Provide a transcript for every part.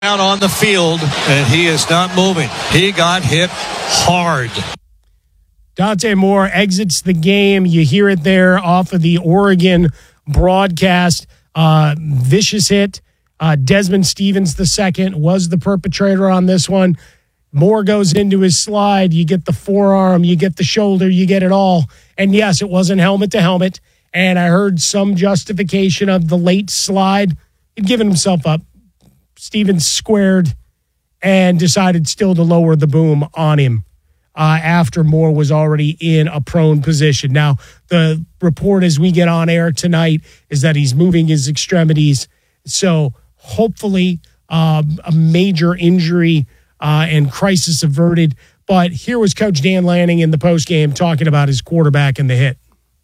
Down on the field, and he is not moving. He got hit hard. Dante Moore exits the game. You hear it there off of the Oregon broadcast. Vicious hit. Desmond Stevens II was the perpetrator on this one. Moore goes into his slide. You get the forearm, you get the shoulder, you get it all. And yes, it wasn't helmet to helmet. And I heard some justification of the late slide. He'd given himself up. Stevens squared and decided still to lower the boom on him after Moore was already in a prone position. Now, the report as we get on air tonight is that he's moving his extremities. So hopefully a major injury and crisis averted. But here was Coach Dan Lanning in the postgame talking about his quarterback and the hit.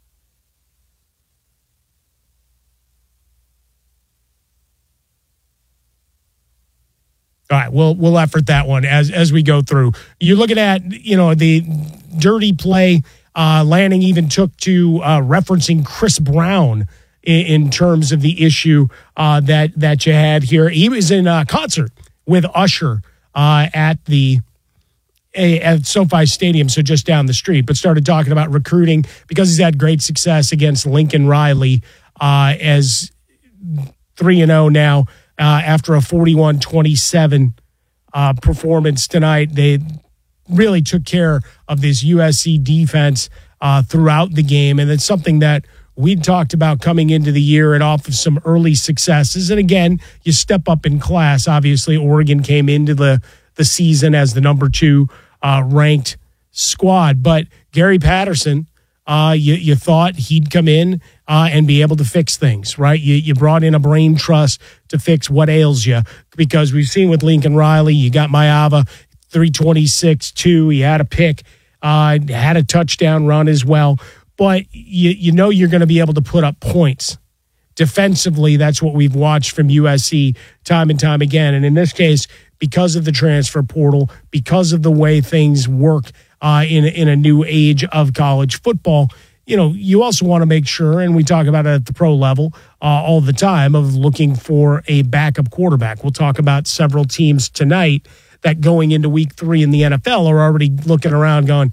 All right, we'll effort that one as we go through. You're looking at, the dirty play. Lanning even took to referencing Chris Brown in terms of the issue that you had here. He was in a concert with Usher at SoFi Stadium, so just down the street, but started talking about recruiting because he's had great success against Lincoln Riley as 3-0 now. After a 41-27 performance tonight, they really took care of this USC defense throughout the game. And it's something that we'd talked about coming into the year and off of some early successes. And again, you step up in class. Obviously, Oregon came into the season as the number 2 ranked squad. But Gary Patterson, you thought he'd come in and be able to fix things, right? You brought in a brain trust to fix what ails you, because we've seen with Lincoln Riley, you got Maava, 326-2. He had a pick, had a touchdown run as well. But you know you're going to be able to put up points. Defensively, that's what we've watched from USC time and time again. And in this case, because of the transfer portal, because of the way things work in a new age of college football, you also want to make sure, and we talk about it at the pro level all the time, of looking for a backup quarterback. We'll talk about several teams tonight that going into week 3 in the NFL are already looking around going,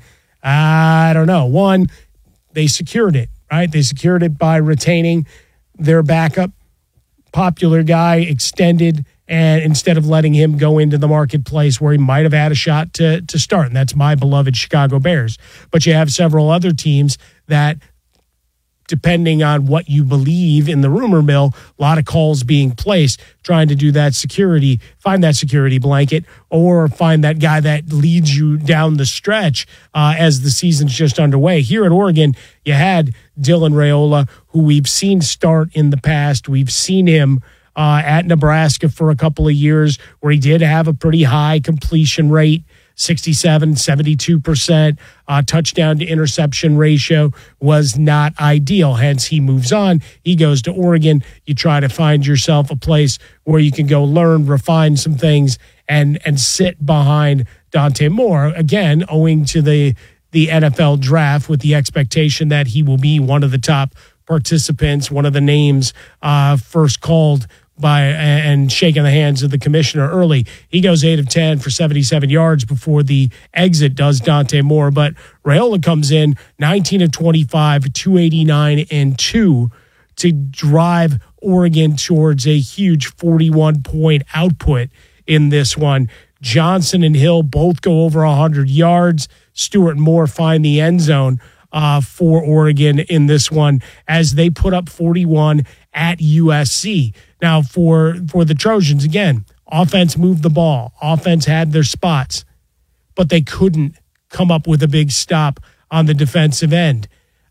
I don't know. One, they secured it, right? They secured it by retaining their backup, popular guy, extended, and instead of letting him go into the marketplace where he might have had a shot to start, and that's my beloved Chicago Bears. But you have several other teams that, depending on what you believe in the rumor mill, a lot of calls being placed, trying to do that security, find that security blanket, or find that guy that leads you down the stretch as the season's just underway. Here at Oregon, you had Dylan Raiola, who we've seen start in the past. We've seen him at Nebraska for a couple of years where he did have a pretty high completion rate, 67, 72%. Touchdown to interception ratio was not ideal. Hence, he moves on. He goes to Oregon. You try to find yourself a place where you can go learn, refine some things, and sit behind Dante Moore. Again, owing to the NFL draft, with the expectation that he will be one of the top participants, one of the names first called by and shaking the hands of the commissioner early. He goes 8 of 10 for 77 yards before the exit, does Dante Moore. But Raiola comes in 19 of 25, 289 and 2 to drive Oregon towards a huge 41-point output in this one. Johnson and Hill both go over 100 yards. Stewart and Moore find the end zone for Oregon in this one as they put up 41 at USC. Now, for the Trojans, again, offense moved the ball. Offense had their spots, but they couldn't come up with a big stop on the defensive end.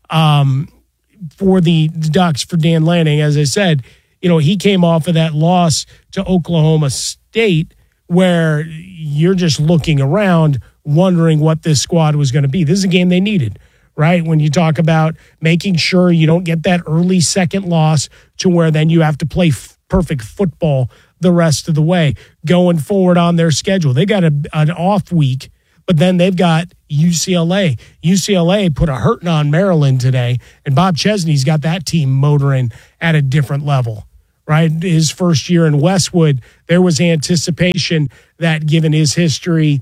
For the Ducks, for Dan Lanning, as I said, he came off of that loss to Oklahoma State where you're just looking around wondering what this squad was going to be. This is a game they needed, right? When you talk about making sure you don't get that early second loss to where then you have to play perfect football the rest of the way going forward on their schedule. They got an off week, but then they've got UCLA. UCLA put a hurting on Maryland today, and Bob Chesney's got that team motoring at a different level, right? His first year in Westwood, there was anticipation that given his history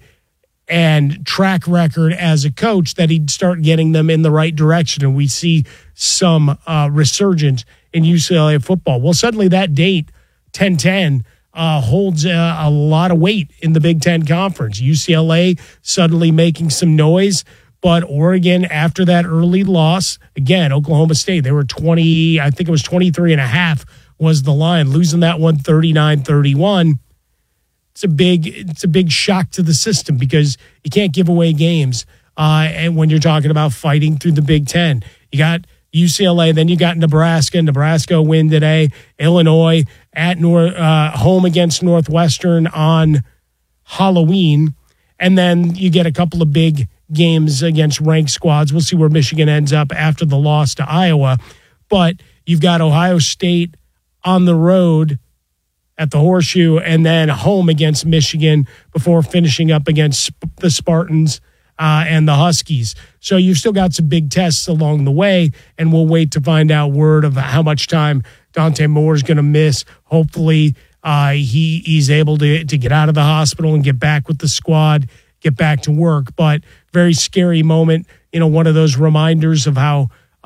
and track record as a coach that he'd start getting them in the right direction. And we see some resurgence in UCLA football. Well, suddenly that date, 10-10, holds a lot of weight in the Big Ten Conference. UCLA suddenly making some noise, but Oregon, after that early loss, again, Oklahoma State, they were 20, I think it was 23.5 was the line, losing that one 39-31. It's a big shock to the system because you can't give away games. And when you're talking about fighting through the Big Ten, you got UCLA, then you got Nebraska. Nebraska win today. Illinois at home against Northwestern on Halloween. And then you get a couple of big games against ranked squads. We'll see where Michigan ends up after the loss to Iowa. But you've got Ohio State on the road at the Horseshoe and then home against Michigan before finishing up against the Spartans and the Huskies. So you've still got some big tests along the way, and we'll wait to find out word of how much time Dante Moore is going to miss. Hopefully he's able to get out of the hospital and get back with the squad, get back to work. But very scary moment, one of those reminders of how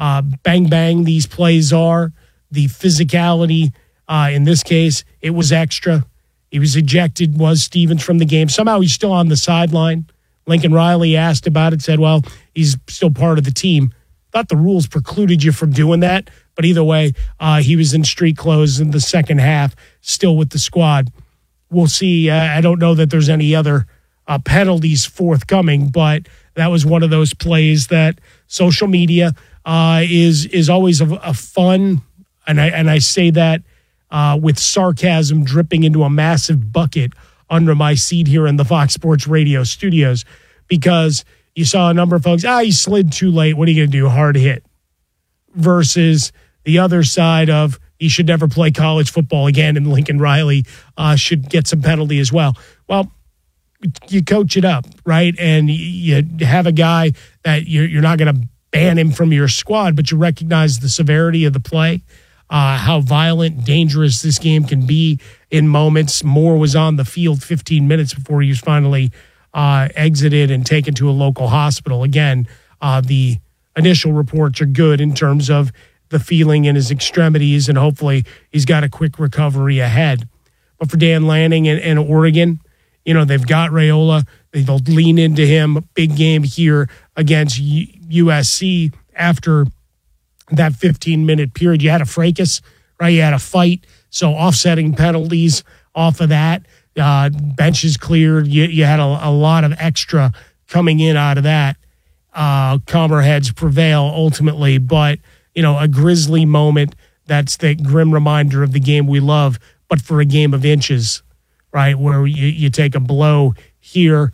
bang these plays are, the physicality. In this case, it was extra. He was ejected, was Stevens, from the game. Somehow he's still on the sideline. Lincoln Riley asked about it, said, well, he's still part of the team. Thought the rules precluded you from doing that. But either way, he was in street clothes in the second half, still with the squad. We'll see. I don't know that there's any other penalties forthcoming, but that was one of those plays that social media is always a fun, and I say that with sarcasm dripping into a massive bucket under my seat here in the Fox Sports Radio studios, because you saw a number of folks, he slid too late. What are you going to do? Hard hit. Versus the other side of he should never play college football again, and Lincoln Riley should get some penalty as well. Well, you coach it up, right? And you have a guy that you're not going to ban him from your squad, but you recognize the severity of the play. How violent, dangerous this game can be in moments. Moore was on the field 15 minutes before he was finally exited and taken to a local hospital. Again, the initial reports are good in terms of the feeling in his extremities, and hopefully he's got a quick recovery ahead. But for Dan Lanning and Oregon, they've got Raiola. They'll lean into him. Big game here against USC after that 15-minute period. You had a fracas, right? You had a fight. So offsetting penalties off of that. Benches cleared. You had a lot of extra coming in out of that. Calmer heads prevail ultimately. But, a grisly moment. That's the grim reminder of the game we love, but for a game of inches, right? Where you take a blow here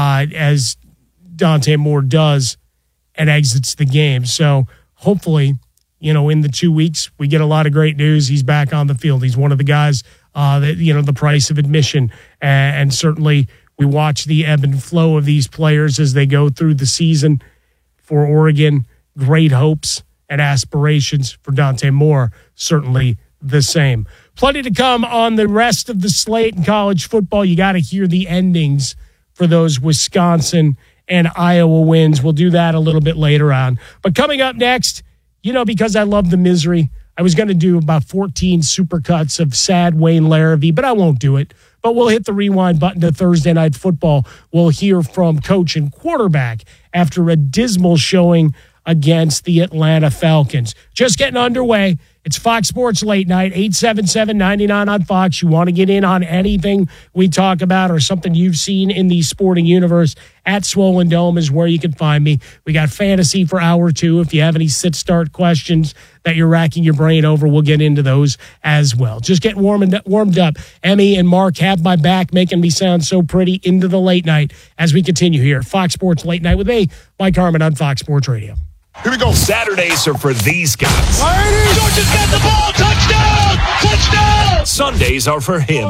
as Dante Moore does and exits the game. So hopefully, in the 2 weeks, we get a lot of great news. He's back on the field. He's one of the guys that, the price of admission. And certainly we watch the ebb and flow of these players as they go through the season. For Oregon, great hopes and aspirations. For Dante Moore, certainly the same. Plenty to come on the rest of the slate in college football. You got to hear the endings for those Wisconsin and Iowa wins. We'll do that a little bit later on. But coming up next, because I love the misery, I was going to do about 14 supercuts of sad Wayne Larrivee, but I won't do it. But we'll hit the rewind button to Thursday Night Football. We'll hear from coach and quarterback after a dismal showing against the Atlanta Falcons. Just getting underway. It's Fox Sports Late Night, 877-99 on Fox. You want to get in on anything we talk about or something you've seen in the sporting universe, at Swollen Dome is where you can find me. We got fantasy for hour 2. If you have any sit-start questions that you're racking your brain over, we'll get into those as well. Just getting warmed up. Emmy and Mark have my back, making me sound so pretty into the late night as we continue here. Fox Sports Late Night with me, Mike Harmon on Fox Sports Radio. Here we go. Saturdays are for these guys. Georgia's got the ball. Touchdown! Touchdown! Sundays are for him.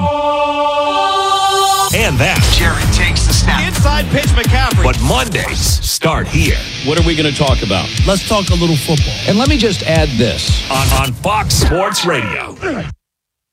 And that. Jared takes the snap. Inside pitch, McCaffrey. But Mondays start here. What are we going to talk about? Let's talk a little football. And let me just add this. On Fox Sports Radio.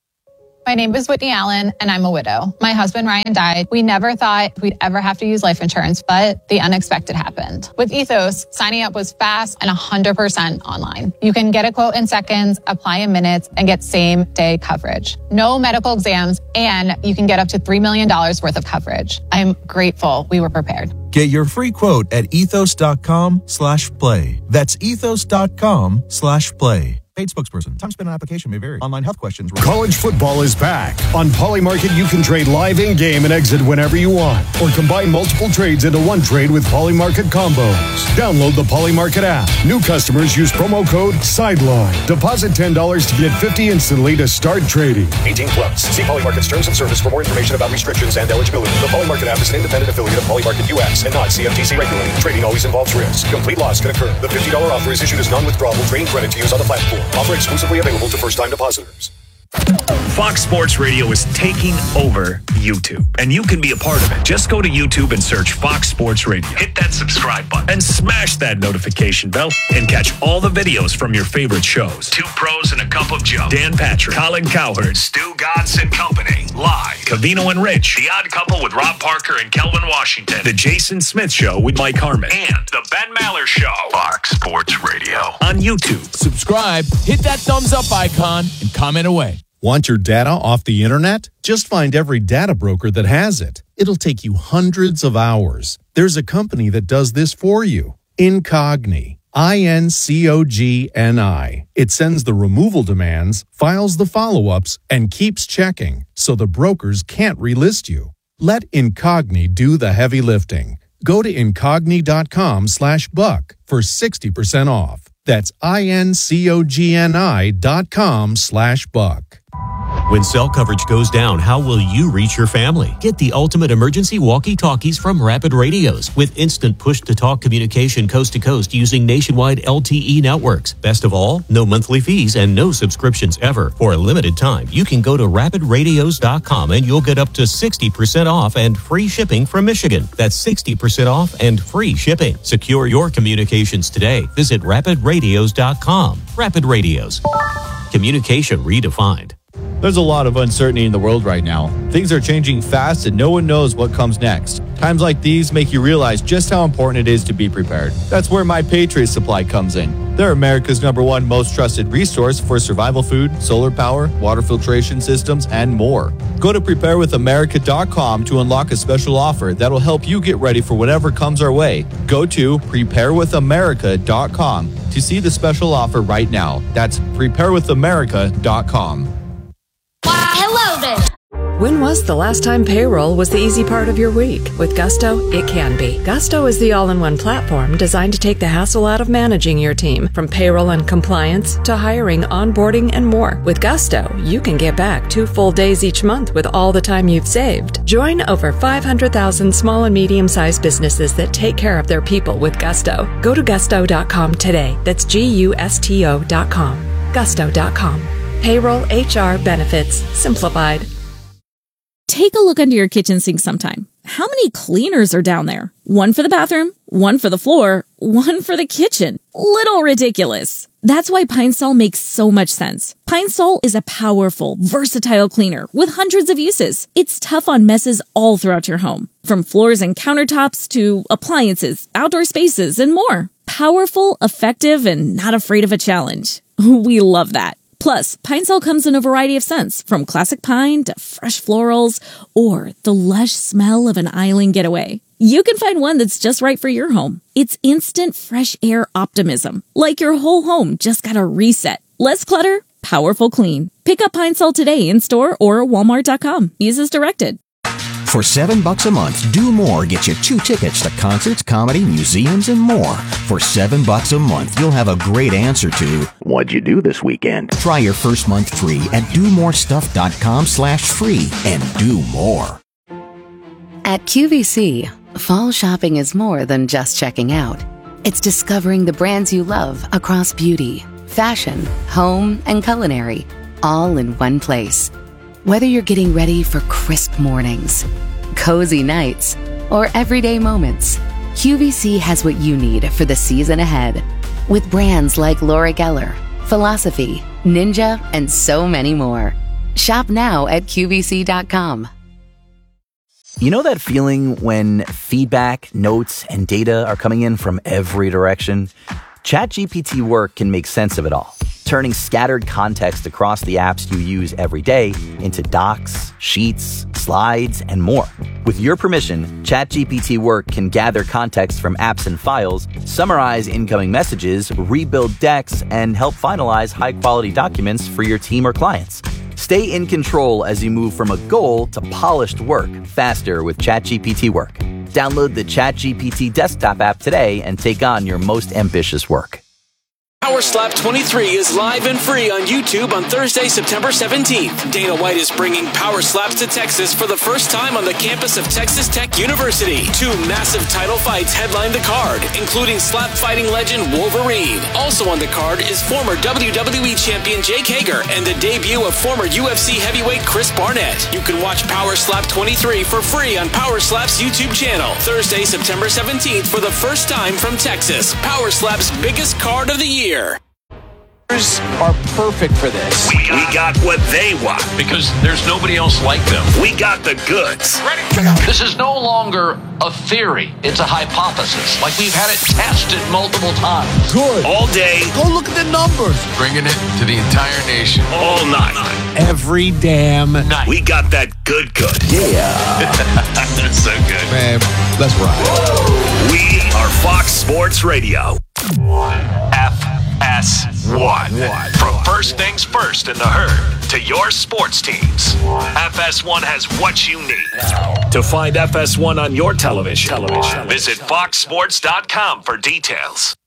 My name is Whitney Allen, and I'm a widow. My husband, Ryan, died. We never thought we'd ever have to use life insurance, but the unexpected happened. With Ethos, signing up was fast and 100% online. You can get a quote in seconds, apply in minutes, and get same-day coverage. No medical exams, and you can get up to $3 million worth of coverage. I'm grateful we were prepared. Get your free quote at ethos.com/play. That's ethos.com/play. Paid spokesperson. Time spent on application may vary. Online health questions. College football is back. On Polymarket, you can trade live in-game and exit whenever you want. Or combine multiple trades into one trade with Polymarket combos. Download the Polymarket app. New customers use promo code SIDELINE. Deposit $10 to get $50 instantly to start trading. 18 plus. See Polymarket's terms and service for more information about restrictions and eligibility. The Polymarket app is an independent affiliate of Polymarket US and not CFTC regulated. Trading always involves risk. Complete loss can occur. The $50 offer is issued as non-withdrawable trading credit to use on the platform. Offer exclusively available to first-time depositors. Fox Sports Radio is taking over YouTube, and you can be a part of it. Just go to YouTube and search Fox Sports Radio. Hit that subscribe button and smash that notification bell and catch all the videos from your favorite shows. Two Pros and a Cup of Joe, Dan Patrick, Colin Cowherd, Stu Godson and Company, live, Covino and Rich, The Odd Couple with Rob Parker and Kelvin Washington, The Jason Smith Show with Mike Harmon, and The Ben Maller Show. Fox Sports Radio on YouTube. Subscribe, hit that thumbs up icon, and comment away. Want your data off the internet? Just find every data broker that has it. It'll take you hundreds of hours. There's a company that does this for you. Incogni. INCOGNI. It sends the removal demands, files the follow-ups, and keeps checking, so the brokers can't relist you. Let Incogni do the heavy lifting. Go to incogni.com/buck for 60% off. That's INCOGNI.com/buck. When cell coverage goes down, how will you reach your family? Get the ultimate emergency walkie-talkies from Rapid Radios with instant push-to-talk communication coast to coast using nationwide LTE networks. Best of all, no monthly fees and no subscriptions ever. For a limited time, you can go to rapidradios.com and you'll get up to 60% off and free shipping from Michigan. That's 60% off and free shipping. Secure your communications today. Visit rapidradios.com. Rapid Radios. Communication redefined. There's a lot of uncertainty in the world right now. Things are changing fast and no one knows what comes next. Times like these make you realize just how important it is to be prepared. That's where My Patriot Supply comes in. They're America's #1 most trusted resource for survival food, solar power, water filtration systems, and more. Go to preparewithamerica.com to unlock a special offer that'll help you get ready for whatever comes our way. Go to preparewithamerica.com to see the special offer right now. That's preparewithamerica.com. Hello there. When was the last time payroll was the easy part of your week? With Gusto, it can be. Gusto is the all-in-one platform designed to take the hassle out of managing your team, from payroll and compliance to hiring, onboarding, and more. With Gusto, you can get back 2 full days each month with all the time you've saved. Join over 500,000 small and medium-sized businesses that take care of their people with Gusto. Go to gusto.com today. That's GUSTO.com. Gusto.com. Payroll, HR, benefits, simplified. Take a look under your kitchen sink sometime. How many cleaners are down there? One for the bathroom, one for the floor, one for the kitchen. Little ridiculous. That's why Pine Sol makes so much sense. Pine Sol is a powerful, versatile cleaner with hundreds of uses. It's tough on messes all throughout your home, from floors and countertops to appliances, outdoor spaces, and more. Powerful, effective, and not afraid of a challenge. We love that. Plus, Pine Sol comes in a variety of scents, from classic pine to fresh florals or the lush smell of an island getaway. You can find one that's just right for your home. It's instant fresh air optimism, like your whole home just got a reset. Less clutter, powerful clean. Pick up Pine Sol today in store or walmart.com. Use as directed. For $7 a month, Do More gets you 2 tickets to concerts, comedy, museums, and more. For $7 a month, you'll have a great answer to, what'd you do this weekend? Try your first month free at domorestuff.com/free and do more. At QVC, fall shopping is more than just checking out. It's discovering the brands you love across beauty, fashion, home, and culinary, all in one place. Whether you're getting ready for crisp mornings, cozy nights, or everyday moments, QVC has what you need for the season ahead. With brands like Laura Geller, Philosophy, Ninja, and so many more. Shop now at QVC.com. You know that feeling when feedback, notes, and data are coming in from every direction? ChatGPT Work can make sense of it all, turning scattered context across the apps you use every day into docs, sheets, slides, and more. With your permission, ChatGPT Work can gather context from apps and files, summarize incoming messages, rebuild decks, and help finalize high-quality documents for your team or clients. Stay in control as you move from a goal to polished work faster with ChatGPT Work. Download the ChatGPT desktop app today and take on your most ambitious work. Power Slap 23 is live and free on YouTube on Thursday, September 17th. Dana White is bringing Power Slaps to Texas for the first time on the campus of Texas Tech University. 2 massive title fights headline the card, including slap fighting legend Wolverine. Also on the card is former WWE champion Jake Hager and the debut of former UFC heavyweight Chris Barnett. You can watch Power Slap 23 for free on Power Slap's YouTube channel. Thursday, September 17th for the first time from Texas. Power Slap's biggest card of the year. Are perfect for this. We got what they want because there's nobody else like them. We got the goods. This is no longer a theory. It's a hypothesis. Like we've had it tested multiple times. Good. All day. Go look at the numbers. Bringing it to the entire nation. All night. Every damn night. We got that good. Yeah. That's so good. Man, let's ride. We are Fox Sports Radio. FS1. From first things first in the herd to your sports teams, FS1 has what you need. To find FS1 on your television, visit foxsports.com for details.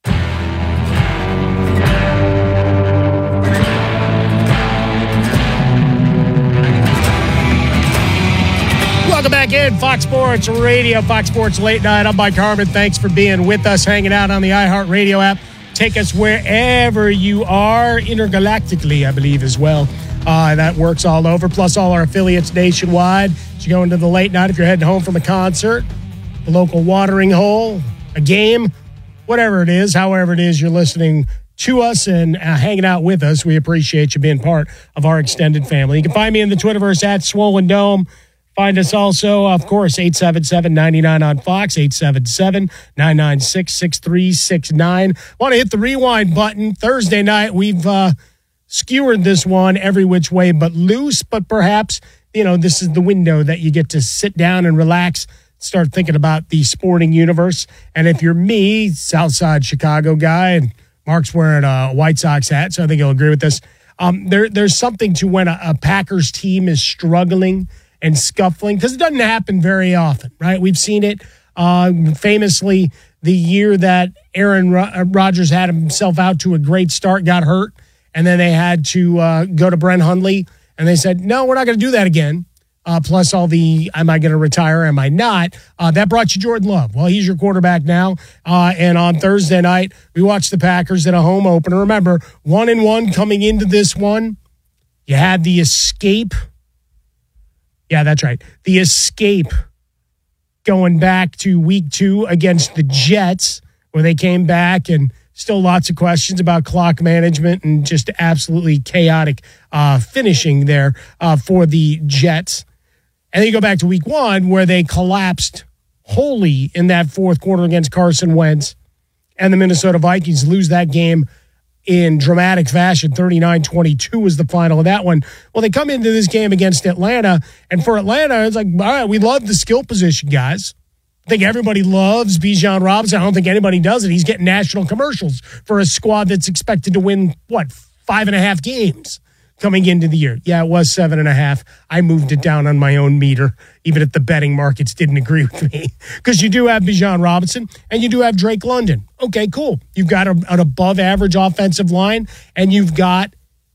Welcome back in, Fox Sports Radio, Fox Sports Late Night. I'm Mike Harmon. Thanks for being with us, hanging out on the iHeartRadio app. Take us wherever you are, intergalactically, I believe, as well. That works all over, plus all our affiliates nationwide. As you go into the late night, if you're heading home from a concert, a local watering hole, a game, whatever it is, however it is you're listening to us and hanging out with us, we appreciate you being part of our extended family. You can find me in the Twitterverse at Swollen Dome. Find us also, of course, 877-99 on Fox, 877-996-6369. Want to hit the rewind button. Thursday night, we've skewered this one every which way but loose, but perhaps, this is the window that you get to sit down and relax, start thinking about the sporting universe. And if you're me, Southside Chicago guy, and Mark's wearing a White Sox hat, so I think he'll agree with this. There's something to when a Packers team is struggling and scuffling, because it doesn't happen very often, right? We've seen it famously the year that Aaron Rodgers had himself out to a great start, got hurt, and then they had to go to Brent Hundley, and they said, no, we're not going to do that again. Plus all the, am I going to retire, am I not? That brought you Jordan Love. Well, he's your quarterback now. And on Thursday night, we watched the Packers at a home opener. Remember, 1-1 coming into this one. You had the escape. Yeah, that's right. The escape going back to week 2 against the Jets, where they came back and still lots of questions about clock management and just absolutely chaotic finishing there for the Jets. And then you go back to week 1, where they collapsed wholly in that fourth quarter against Carson Wentz, and the Minnesota Vikings lose that game in dramatic fashion. 39-22 was the final of that one. Well, they come into this game against Atlanta, and for Atlanta, it's like, all right, we love the skill position guys. I think everybody loves Bijan Robinson. I don't think anybody does it. He's getting national commercials for a squad that's expected to win, 5.5 games coming into the year. Yeah, it was 7.5. I moved it down on my own meter, even if the betting markets didn't agree with me. Because you do have Bijan Robinson and you do have Drake London. Okay, cool. You've got an above-average offensive line, and you've got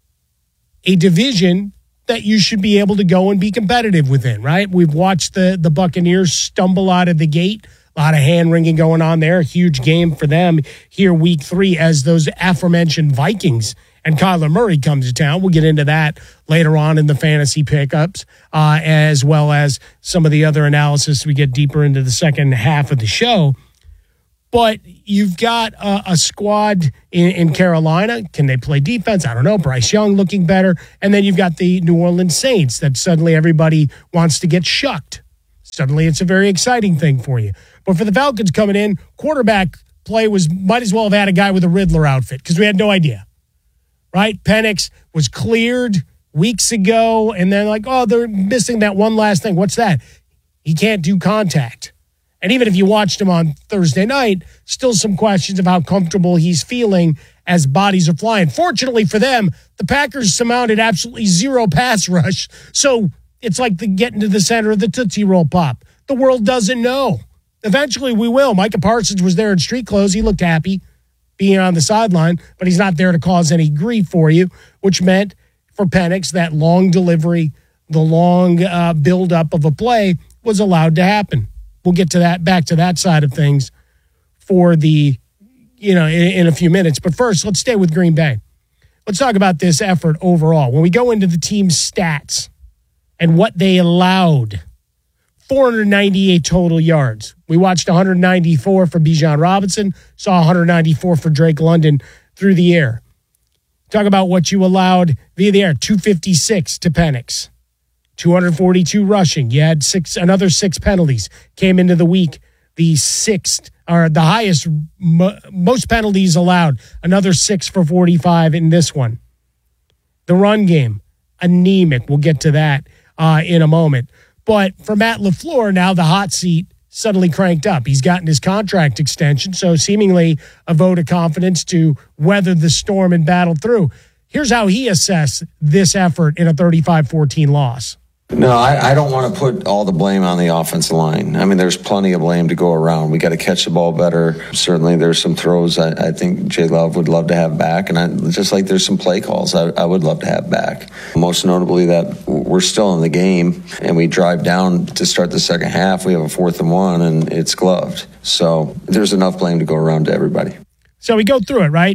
a division that you should be able to go and be competitive within, right? We've watched the Buccaneers stumble out of the gate. A lot of hand-wringing going on there. A huge game for them here week 3 as those aforementioned Vikings and Kyler Murray comes to town. We'll get into that later on in the fantasy pickups, as well as some of the other analysis we get deeper into the second half of the show. But you've got a squad in Carolina. Can they play defense? I don't know. Bryce Young looking better. And then you've got the New Orleans Saints that suddenly everybody wants to get shucked. Suddenly it's a very exciting thing for you. But for the Falcons coming in, quarterback play might as well have had a guy with a Riddler outfit because we had no idea. Right? Penix was cleared weeks ago, and then they're missing that one last thing. What's that? He can't do contact. And even if you watched him on Thursday night, still some questions of how comfortable he's feeling as bodies are flying. Fortunately for them, the Packers surmounted absolutely zero pass rush. So it's like getting to the center of the Tootsie Roll Pop. The world doesn't know. Eventually we will. Micah Parsons was there in street clothes. He looked happy being on the sideline, but he's not there to cause any grief for you, which meant for Penix that long delivery, the long buildup of a play was allowed to happen. We'll get to that, back to that side of things for in a few minutes. But first, let's stay with Green Bay. Let's talk about this effort overall. When we go into the team's stats and what they allowed, 498 total yards. We watched 194 for Bijan Robinson, saw 194 for Drake London through the air. Talk about what you allowed via the air, 256 to Penix. 242 rushing. You had another 6 penalties. Came into the week the highest, most penalties allowed. Another 6 for 45 in this one. The run game, anemic. We'll get to that in a moment. But for Matt LaFleur, now the hot seat suddenly cranked up. He's gotten his contract extension, so seemingly a vote of confidence to weather the storm and battle through. Here's how he assessed this effort in a 35-14 loss. No, I don't want to put all the blame on the offensive line. I mean, there's plenty of blame to go around. We got to catch the ball better. Certainly, there's some throws I think J. Love would love to have back, and just like there's some play calls I would love to have back. Most notably that we're still in the game, and we drive down to start the second half. We have a 4th and 1, and it's gloved. So there's enough blame to go around to everybody. So we go through it, right?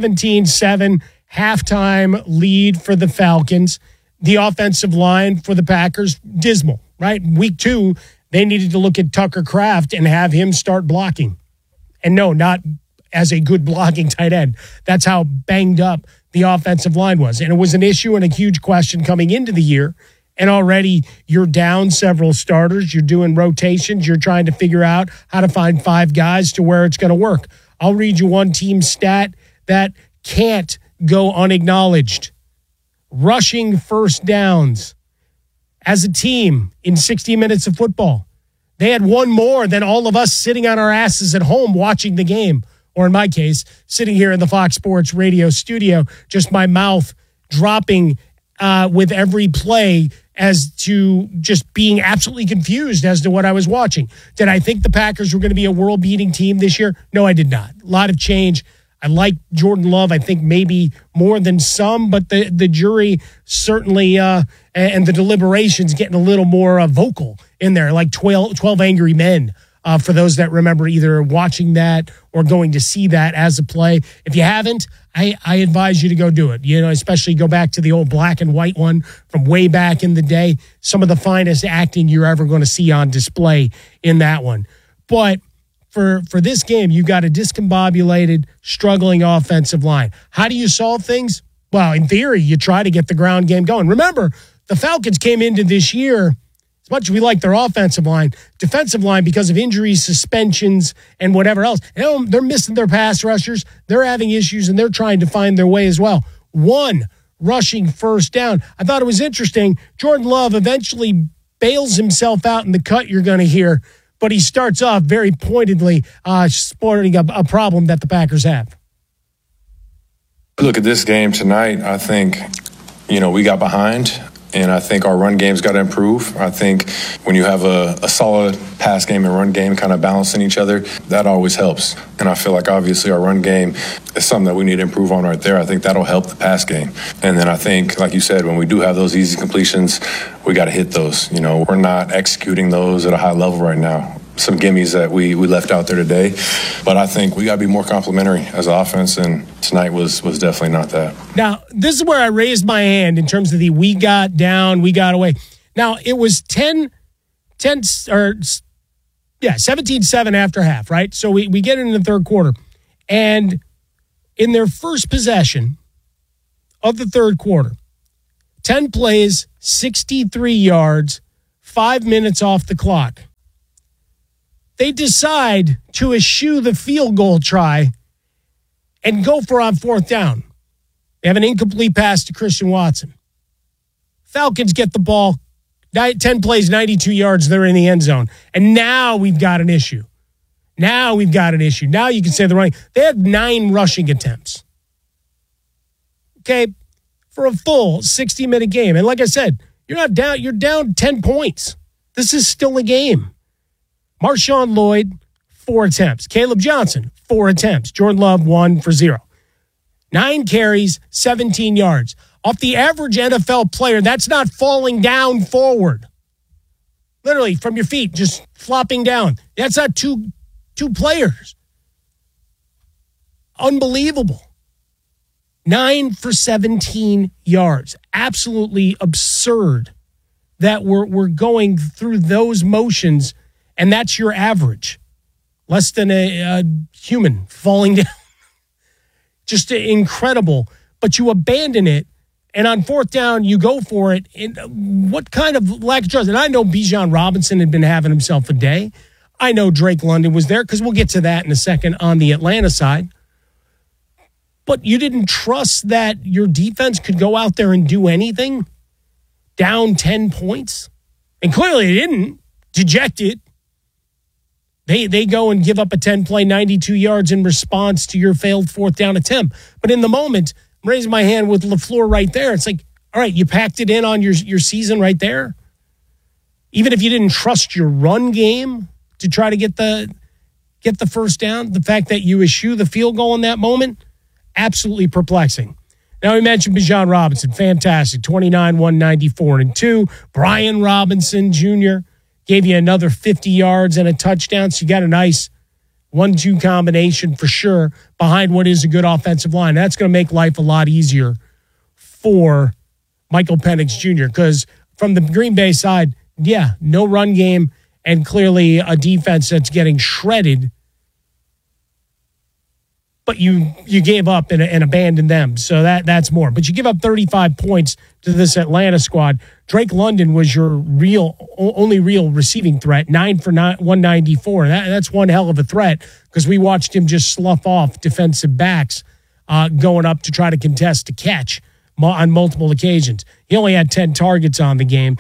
17-7, halftime lead for the Falcons. The offensive line for the Packers, dismal, right? Week 2, they needed to look at Tucker Kraft and have him start blocking. And no, not as a good blocking tight end. That's how banged up the offensive line was. And it was an issue and a huge question coming into the year. And already you're down several starters. You're doing rotations. You're trying to figure out how to find 5 guys to where it's going to work. I'll read you one team stat that can't go unacknowledged. Rushing first downs as a team in 60 minutes of football. They had one more than all of us sitting on our asses at home watching the game, or in my case, sitting here in the Fox Sports Radio studio, just my mouth dropping with every play as to just being absolutely confused as to what I was watching. Did I think the Packers were going to be a world-beating team this year? No, I did not. A lot of change. I like Jordan Love, I think maybe more than some, but the jury certainly and the deliberations getting a little more vocal in there, like 12 Angry Men, for those that remember either watching that or going to see that as a play. If you haven't, I advise you to go do it. Especially go back to the old black and white one from way back in the day. Some of the finest acting you're ever going to see on display in that one. But for this game, you've got a discombobulated, struggling offensive line. How do you solve things? Well, in theory, you try to get the ground game going. Remember, the Falcons came into this year, as much as we like their offensive line, defensive line, because of injuries, suspensions, and whatever else, they're missing their pass rushers. They're having issues, and they're trying to find their way as well. 1 rushing first down. I thought it was interesting. Jordan Love eventually bails himself out in the cut you're going to hear, but he starts off very pointedly sporting a problem that the Packers have. Look at this game tonight. I think, we got behind, and I think our run game's got to improve. I think when you have a solid pass game and run game kind of balancing each other, that always helps. And I feel like obviously our run game is something that we need to improve on right there. I think that'll help the pass game. And then I think, like you said, when we do have those easy completions, we got to hit those. We're not executing those at a high level right now. Some gimmies that we left out there today. But I think we got to be more complimentary as offense, and tonight was definitely not that. Now, this is where I raised my hand in terms of the we got down, we got away. Now, it was 10 or Yeah, 17-7 after half, right? So we get into the third quarter. And in their first possession of the third quarter, 10 plays, 63 yards, 5 minutes off the clock. They decide to eschew the field goal try and go for on fourth down. They have an incomplete pass to Christian Watson. Falcons get the ball, 10 plays, 92 yards, they're in the end zone. And now we've got an issue. Now you can say the running. They had 9 rushing attempts. Okay, for a full 60-minute game. And like I said, you're down 10 points. This is still a game. Marshawn Lloyd, 4 attempts. Caleb Johnson, 4 attempts. Jordan Love, 1 for 0. 9 carries, 17 yards. Off the average NFL player, that's not falling down forward. Literally, from your feet, just flopping down. That's not two players. Unbelievable. 9 for 17 yards. Absolutely absurd that we're going through those motions, and that's your average. Less than a human falling down. Just incredible. But you abandon it, and on fourth down, you go for it. And what kind of lack of trust? And I know Bijan Robinson had been having himself a day. I know Drake London was there, because we'll get to that in a second on the Atlanta side. But you didn't trust that your defense could go out there and do anything? Down 10 points? And clearly they didn't. Dejected. They go and give up a 10-play, 92 yards in response to your failed fourth down attempt. But in the moment, I'm raising my hand with LaFleur right there. It's like, all right, you packed it in on your season right there. Even if you didn't trust your run game to try to get the first down, the fact that you eschew the field goal in that moment, absolutely perplexing. Now, we mentioned Bijan Robinson, fantastic, 29, 194, and 2. Brian Robinson Jr. gave you another 50 yards and a touchdown, so you got a nice 1-2 combination for sure behind what is a good offensive line. That's going to make life a lot easier for Michael Penix Jr. because from the Green Bay side, yeah, no run game and clearly a defense that's getting shredded. But you gave up and abandoned them, so that's more. But you give up 35 points to this Atlanta squad. Drake London was your only real receiving threat, 9 for 194. That's one hell of a threat because we watched him just slough off defensive backs going up to try to contest a catch on multiple occasions. He only had 10 targets on the game.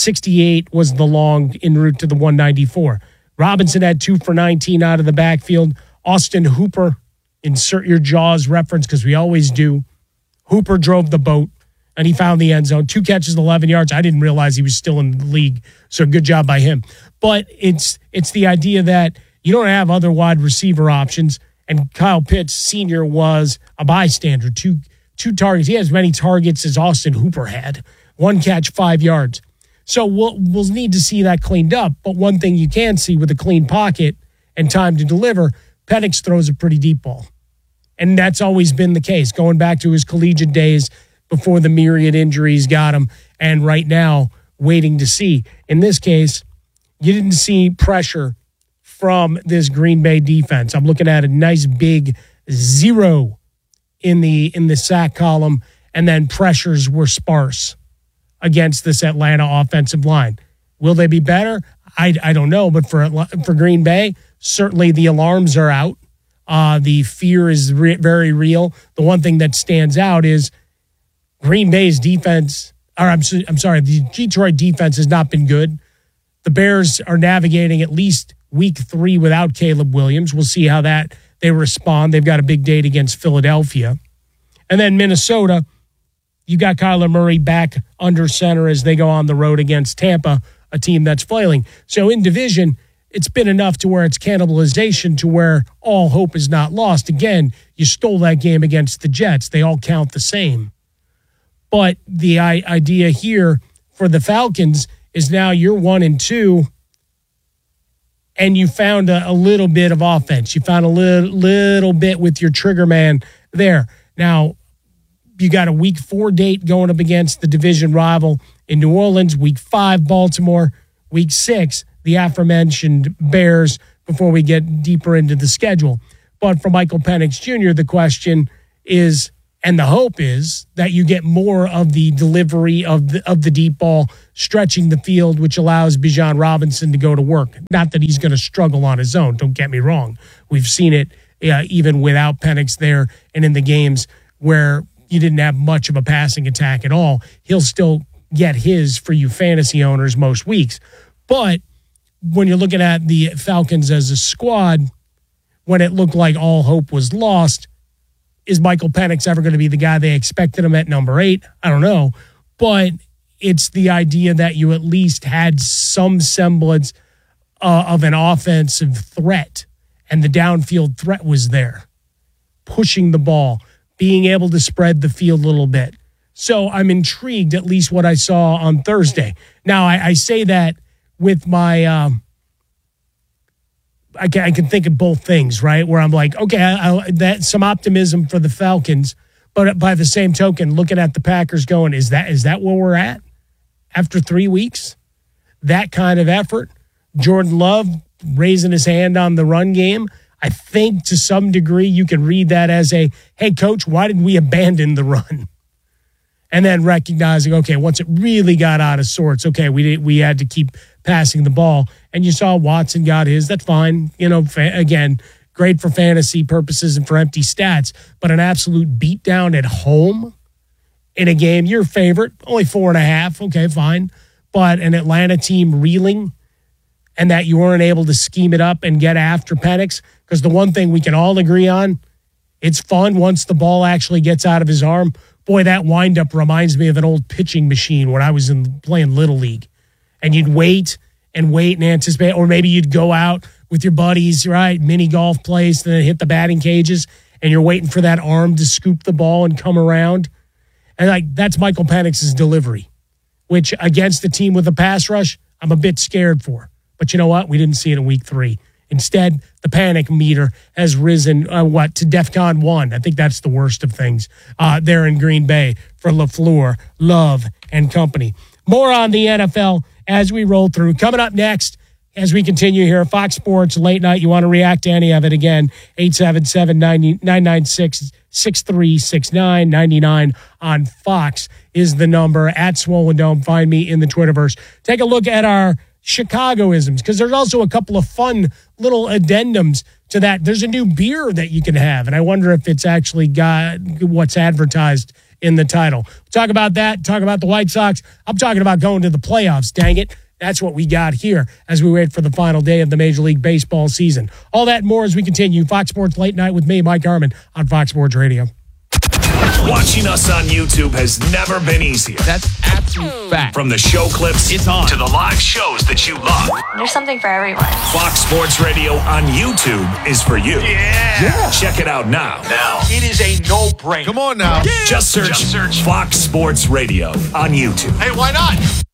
68 was the long en route to the 194. Robinson had 2 for 19 out of the backfield. Austin Hooper, insert your Jaws reference because we always do. Hooper drove the boat, and he found the end zone. 2 catches, 11 yards. I didn't realize he was still in the league, so good job by him. But it's the idea that you don't have other wide receiver options, and Kyle Pitts Sr. was a bystander. Two targets. He had as many targets as Austin Hooper had. 1 catch, 5 yards. So we'll need to see that cleaned up. But one thing you can see with a clean pocket and time to deliver, Penix throws a pretty deep ball. And that's always been the case, going back to his collegiate days before the myriad injuries got him, and right now waiting to see. In this case, you didn't see pressure from this Green Bay defense. I'm looking at a nice big 0 in the sack column, and then pressures were sparse against this Atlanta offensive line. Will they be better? I don't know, but for Green Bay, certainly the alarms are out. The fear is very real. The one thing that stands out is Green Bay's defense, the Detroit defense has not been good. The Bears are navigating at least week 3 without Caleb Williams. We'll see how they respond. They've got a big date against Philadelphia. And then Minnesota, you got Kyler Murray back under center as they go on the road against Tampa, a team that's flailing. So in division, it's been enough to where it's cannibalization to where all hope is not lost. Again, you stole that game against the Jets. They all count the same. But the idea here for the Falcons is now you're 1-2, and you found a little bit of offense. You found a little bit with your trigger man there. Now, you got a week 4 date going up against the division rival in New Orleans, week 5 Baltimore, week 6 the aforementioned Bears before we get deeper into the schedule. But for Michael Penix Jr., the question is, and the hope is, that you get more of the delivery of the deep ball, stretching the field, which allows Bijan Robinson to go to work. Not that he's going to struggle on his own, don't get me wrong. We've seen it even without Penix there and in the games where you didn't have much of a passing attack at all. He'll still get his for you fantasy owners most weeks. But when you're looking at the Falcons as a squad, when it looked like all hope was lost, is Michael Penix ever going to be the guy they expected him at number 8? I don't know. But it's the idea that you at least had some semblance of an offensive threat, and the downfield threat was there. Pushing the ball, being able to spread the field a little bit. So I'm intrigued, at least what I saw on Thursday. Now, I say that with my... I can think of both things, right? Where I'm like, okay, that's some optimism for the Falcons, but by the same token, looking at the Packers going, is that where we're at after 3 weeks? That kind of effort? Jordan Love raising his hand on the run game. I think to some degree you can read that as a, hey, coach, why did we abandon the run? And then recognizing, okay, once it really got out of sorts, okay, we had to keep passing the ball. And you saw Watson got his. That's fine. Again, great for fantasy purposes and for empty stats. But an absolute beatdown at home in a game, your favorite, only 4.5. Okay, fine. But an Atlanta team reeling, and that you weren't able to scheme it up and get after Penix. Because the one thing we can all agree on, it's fun once the ball actually gets out of his arm. Boy, that windup reminds me of an old pitching machine when I was playing Little League. And you'd wait and anticipate, or maybe you'd go out with your buddies, right, mini golf place, and then hit the batting cages, and you're waiting for that arm to scoop the ball and come around. And that's Michael Penix's delivery, which against the team with a pass rush, I'm a bit scared for. But you know what? We didn't see it in week 3. Instead, the panic meter has risen, to DEFCON 1. I think that's the worst of things there in Green Bay for LaFleur, Love, and company. More on the NFL as we roll through. Coming up next, as we continue here, Fox Sports Late Night. You want to react to any of it, again, 877-996-6369. 99 on Fox is the number. At Swollen Dome, find me in the Twitterverse. Take a look at our Chicagoisms, because there's also a couple of fun little addendums to that. There's a new beer that you can have, and I wonder if it's actually got what's advertised in the title. Talk about that, talk about the White Sox. I'm talking about going to the playoffs, dang it. That's what we got here as we wait for the final day of the Major League Baseball season. All that and more as we continue. Fox Sports Late Night with me, Mike Harmon, on Fox Sports Radio. Watching us on YouTube has never been easier. That's absolute fact. From the show clips it's on to the live shows that you love. There's something for everyone. Fox Sports Radio on YouTube is for you. Yeah. Check it out now. It is a no-brainer. Come on now. Yeah. Just search Fox Sports Radio on YouTube. Hey, why not?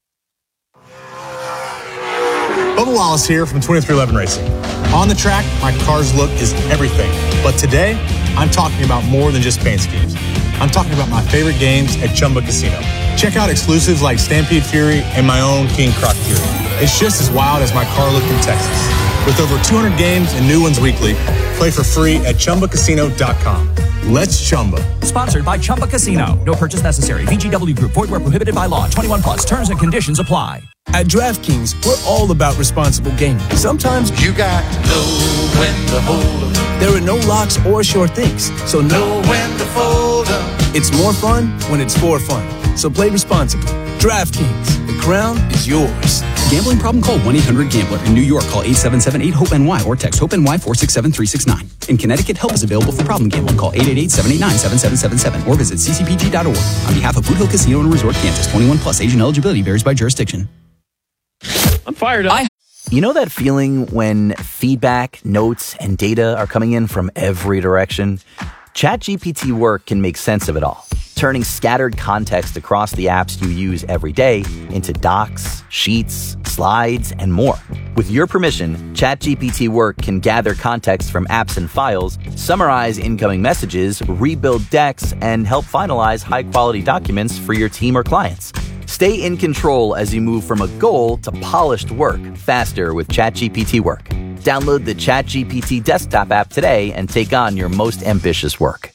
Bubba Wallace here from 2311 Racing. On the track, my car's look is everything. But today, I'm talking about more than just paint schemes. I'm talking about my favorite games at Chumba Casino. Check out exclusives like Stampede Fury and my own King Croc Fury. It's just as wild as my car look in Texas. With over 200 games and new ones weekly, play for free at ChumbaCasino.com. Let's Chumba. Sponsored by Chumba Casino. No purchase necessary. VGW Group. Void where prohibited by law. 21 plus. Terms and conditions apply. At DraftKings, we're all about responsible gaming. Sometimes you got to know when to hold 'em. There are no locks or sure things, so know when to fold 'em. It's more fun when it's for fun. So play responsibly. DraftKings, the crown is yours. Gambling problem? Call 1-800-GAMBLER. In New York, call 877-8-HOPE-NY or text HOPE-NY 467-369. In Connecticut, help is available for problem gambling. Call 888-789-7777 or visit ccpg.org. On behalf of Boot Hill Casino and Resort, Kansas, 21 plus. Age and eligibility varies by jurisdiction. I'm fired up. You know that feeling when feedback, notes, and data are coming in from every direction? ChatGPT Work can make sense of it all, turning scattered context across the apps you use every day into docs, sheets, slides, and more. With your permission, ChatGPT Work can gather context from apps and files, summarize incoming messages, rebuild decks, and help finalize high-quality documents for your team or clients. Stay in control as you move from a goal to polished work faster with ChatGPT Work. Download the ChatGPT desktop app today and take on your most ambitious work.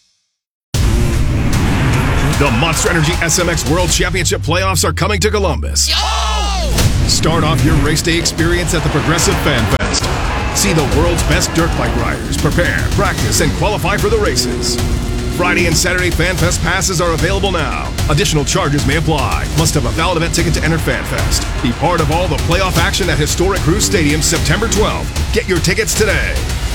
The Monster Energy SMX World Championship playoffs are coming to Columbus. Start off your race day experience at the Progressive Fan Fest. See the world's best dirt bike riders prepare, practice, and qualify for the races. Friday and Saturday Fan Fest passes are available now. Additional charges may apply. Must have a valid event ticket to enter Fan Fest. Be part of all the playoff action at Historic Cruise Stadium September 12th. Get your tickets today.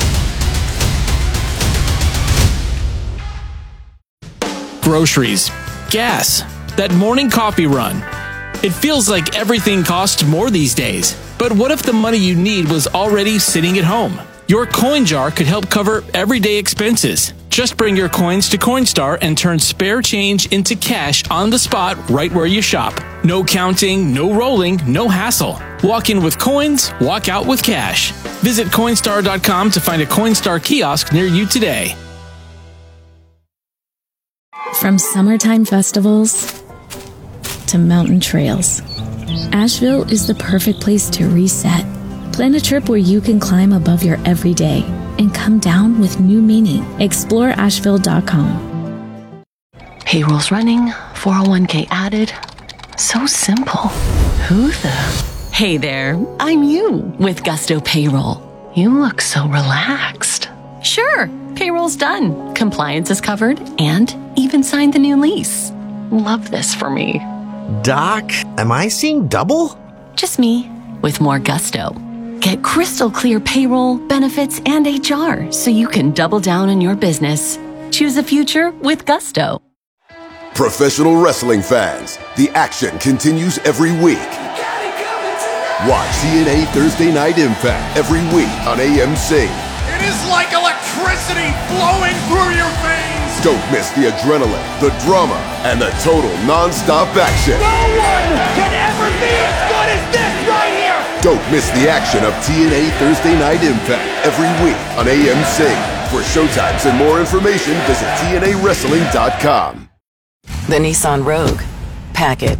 Groceries, gas, that morning coffee run. It feels like everything costs more these days. But what if the money you need was already sitting at home? Your coin jar could help cover everyday expenses. Just bring your coins to Coinstar and turn spare change into cash on the spot right where you shop. No counting, no rolling, no hassle. Walk in with coins, walk out with cash. Visit Coinstar.com to find a Coinstar kiosk near you today. From summertime festivals to mountain trails, Asheville is the perfect place to reset. Plan a trip where you can climb above your everyday and come down with new meaning. Explore Asheville.com. Payroll's running, 401k added. So simple. Who the? Hey there, I'm you with Gusto Payroll. You look so relaxed. Sure, payroll's done. Compliance is covered and even signed the new lease. Love this for me. Doc, am I seeing double? Just me with more gusto. Get crystal clear payroll, benefits, and HR so you can double down on your business. Choose a future with Gusto. Professional wrestling fans, the action continues every week. Watch TNA Thursday Night Impact every week on AMC. It is like electricity flowing through your veins. Don't miss the adrenaline, the drama, and the total non-stop action. No one can ever be as good as this right here. Don't miss the action of TNA Thursday Night Impact every week on AMC. For showtimes and more information, visit TNAWrestling.com. The Nissan Rogue. Pack it.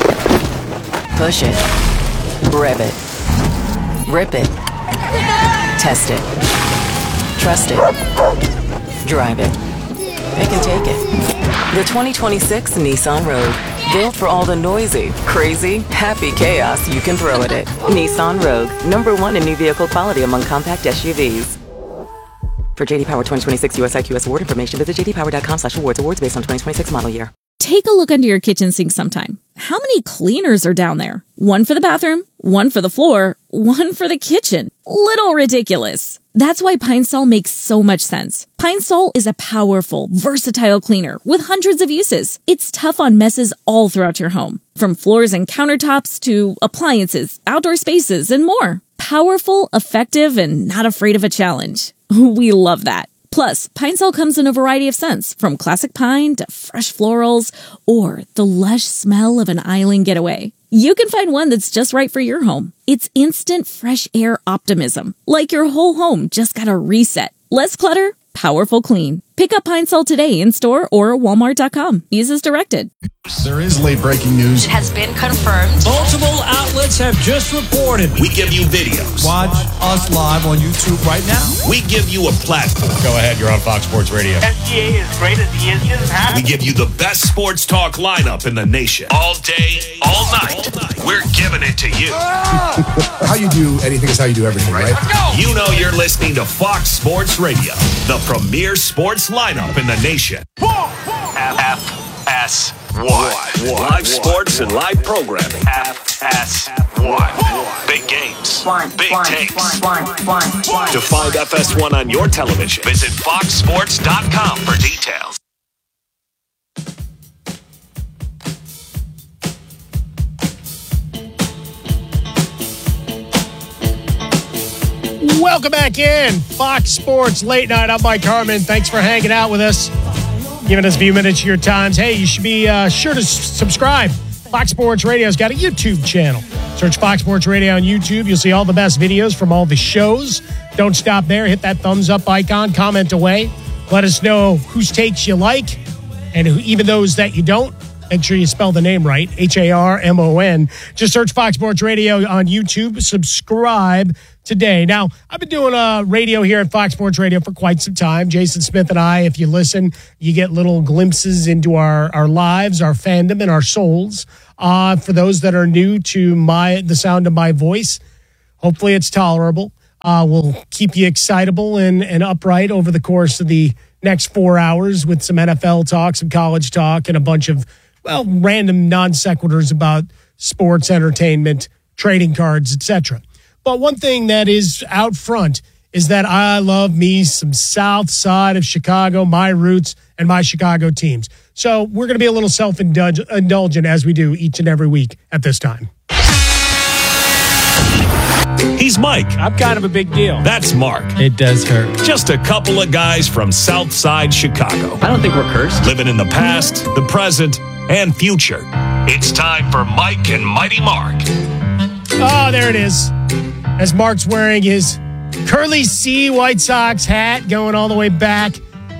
Push it. Rev it. Rip it. Test it. Trust it. Drive it. Pick and take it. The 2026 Nissan Rogue. Built for all the noisy, crazy, happy chaos you can throw at it. Nissan Rogue. #1 in new vehicle quality among compact SUVs. For JD Power 2026 US IQS award information, visit jdpower.com/awards. Awards based on 2026 model year. Take a look under your kitchen sink sometime. How many cleaners are down there? One for the bathroom, one for the floor, one for the kitchen. Little ridiculous. That's why Pine Sol makes so much sense. Pine Sol is a powerful, versatile cleaner with hundreds of uses. It's tough on messes all throughout your home, from floors and countertops to appliances, outdoor spaces, and more. Powerful, effective, and not afraid of a challenge. We love that. Plus, Pine Sol comes in a variety of scents, from classic pine to fresh florals, or the lush smell of an island getaway. You can find one that's just right for your home. It's instant fresh air optimism, like your whole home just got a reset. Less clutter, powerful clean. Pick up Pine Sol today in store or Walmart.com. Use as directed. There is late breaking news. It has been confirmed. Multiple outlets have just reported. We give you videos. Watch us live on YouTube right now. We give you a platform. Go ahead, you're on Fox Sports Radio. SGA is great as he is. We give you the best sports talk lineup in the nation. All day, all night. We're giving it to you. How you do anything is how you do everything, right? You know you're listening to Fox Sports Radio, the premier sports lineup in the nation. FS1. Live sports and live programming. FS1. Big games. Big takes. To find FS1 on your television, visit foxsports.com for details. Welcome back in. Fox Sports Late Night. I'm Mike Harmon. Thanks for hanging out with us, giving us a few minutes of your times. Hey, you should be sure to subscribe. Fox Sports Radio's got a YouTube channel. Search Fox Sports Radio on YouTube. You'll see all the best videos from all the shows. Don't stop there. Hit that thumbs up icon. Comment away. Let us know whose takes you like and even those that you don't. Make sure you spell the name right, Harmon. Just search Fox Sports Radio on YouTube. Subscribe today. Now, I've been doing radio here at Fox Sports Radio for quite some time. Jason Smith and I, if you listen, you get little glimpses into our lives, our fandom, and our souls. For those that are new to the sound of my voice, hopefully it's tolerable. We'll keep you excitable and upright over the course of the next 4 hours with some NFL talk, some college talk, and a bunch of, random non sequiturs about sports, entertainment, trading cards, etc. But one thing that is out front is that I love me some South Side of Chicago, my roots, and my Chicago teams. So we're going to be a little self-indulgent as we do each and every week at this time. He's Mike. I'm kind of a big deal. That's Mark. It does hurt. Just a couple of guys from Southside Chicago. I don't think we're cursed. Living in the past, the present, and future. It's time for Mike and Mighty Mark. Oh, there it is. As Mark's wearing his Curly C White Sox hat going all the way back.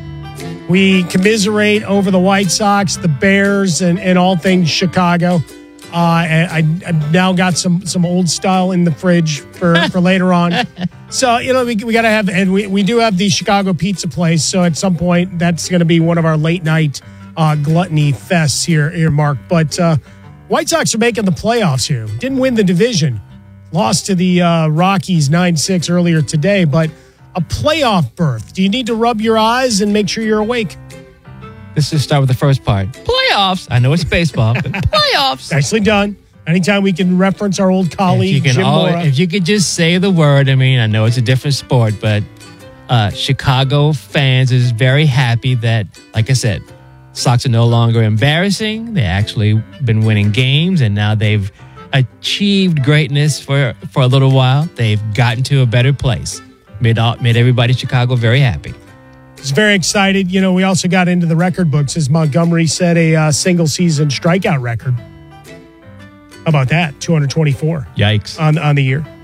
We commiserate over the White Sox, the Bears, and all things Chicago. I've now got some old style in the fridge for later on. So, we got to have, and we do have the Chicago Pizza Place. So at some point, that's going to be one of our late night gluttony fests here, Mark. But White Sox are making the playoffs here. Didn't win the division. Lost to the Rockies 9-6 earlier today, but a playoff berth. Do you need to rub your eyes and make sure you're awake? Let's just start with the first part. Playoffs. I know it's baseball, but playoffs. Nicely done. Anytime we can reference our old colleague, Jim Mora. If you could just say the word, I know it's a different sport, but Chicago fans is very happy that, like I said, Sox are no longer embarrassing. They've actually been winning games, and now they've achieved greatness for a little while. They've gotten to a better place. Made everybody in Chicago very happy. He's very excited. We also got into the record books as Montgomery set a single-season strikeout record. How about that? 224. Yikes. On the year.